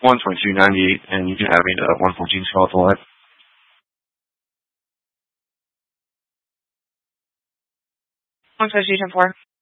122.98, and you can have me to 114 Scarlet Light. One 4.